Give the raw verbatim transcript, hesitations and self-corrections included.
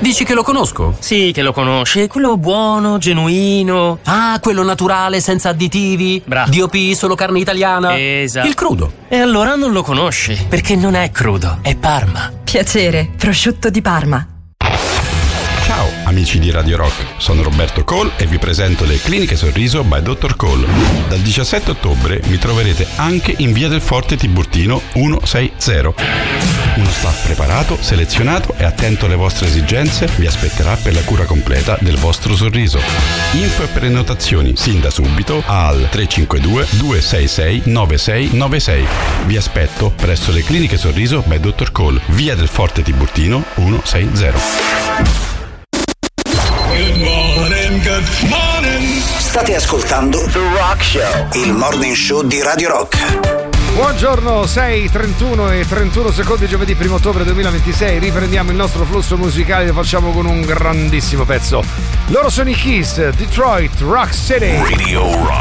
Dici che lo conosco? Sì, che lo conosci. Quello buono, genuino. Ah, quello naturale, senza additivi. Bravo. D O P, solo carne italiana. Esatto. Il crudo. E allora non lo conosci, perché non è crudo, è Parma. Piacere, prosciutto di Parma. Ciao amici di Radio Rock, sono Roberto Cole e vi presento le Cliniche Sorriso by dottor Cole. Dal diciassette ottobre mi troverete anche in via del Forte Tiburtino centosessanta. Uno staff preparato, selezionato e attento alle vostre esigenze vi aspetterà per la cura completa del vostro sorriso. Info e prenotazioni sin da subito al tre cinque due due sei sei nove sei nove sei. Vi aspetto presso le Cliniche Sorriso by dottor Cole, via del Forte Tiburtino centosessanta. Good morning, good morning. State ascoltando The Rock Show, il morning show di Radio Rock. Buongiorno, sei, trentuno e trentuno secondi, giovedì primo ottobre duemilaventisei. Riprendiamo il nostro flusso musicale, lo facciamo con un grandissimo pezzo. Loro sono i Kiss, Detroit Rock City. Radio Rock.